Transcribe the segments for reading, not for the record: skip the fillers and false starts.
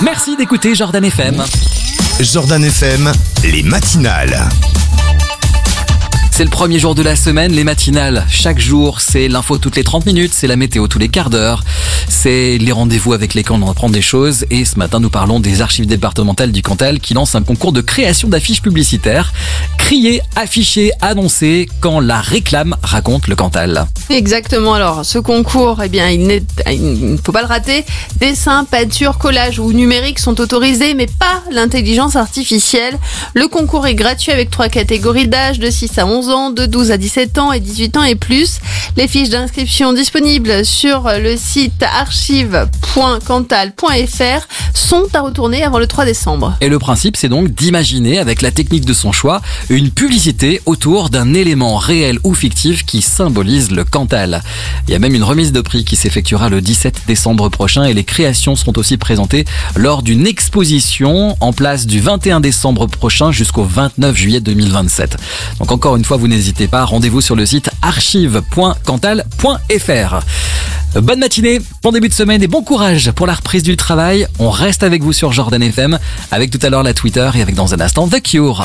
Merci d'écouter Jordan FM. Jordan FM, les matinales. C'est le premier jour de la semaine, les matinales. Chaque jour, c'est l'info toutes les 30 minutes, c'est la météo tous les quarts d'heure, c'est les rendez-vous avec lesquels on apprend des choses. Et ce matin, nous parlons des archives départementales du Cantal qui lancent un concours de création d'affiches publicitaires. Crier, afficher, annoncer quand la réclame raconte le Cantal. Exactement. Alors, ce concours, il ne faut pas le rater. Dessins, peintures, collages ou numériques sont autorisés, mais pas l'intelligence artificielle. Le concours est gratuit avec 3 catégories d'âge, de 6 à 11 ans, de 12 à 17 ans et 18 ans et plus. Les fiches d'inscription disponibles sur le site archive.cantal.fr sont à retourner avant le 3 décembre. Et le principe, c'est donc d'imaginer, avec la technique de son choix, une publicité autour d'un élément réel ou fictif qui symbolise le Cantal. Il y a même une remise de prix qui s'effectuera le 17 décembre prochain et les créations seront aussi présentées lors d'une exposition en place du 21 décembre prochain jusqu'au 29 juillet 2027. Donc encore une fois, vous n'hésitez pas, rendez-vous sur le site archive.cantal.fr. Bonne matinée, bon début de semaine et bon courage pour la reprise du travail. On reste avec vous sur Jordan FM, avec tout à l'heure la Twitter et avec dans un instant The Cure.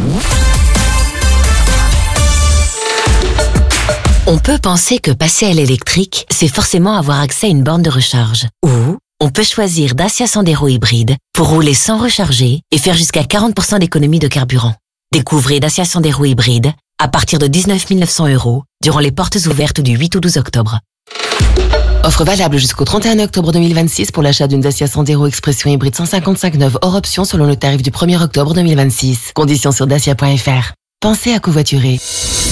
On peut penser que passer à l'électrique, c'est forcément avoir accès à une borne de recharge. Ou on peut choisir Dacia Sandero hybride pour rouler sans recharger et faire jusqu'à 40% d'économie de carburant. Découvrez Dacia Sandero hybride à partir de 19 900 € durant les portes ouvertes du 8 au 12 octobre. Offre valable jusqu'au 31 octobre 2026 pour l'achat d'une Dacia Sandero Expression hybride 155 neuve hors option selon le tarif du 1er octobre 2026. Conditions sur dacia.fr. Pensez à covoiturer.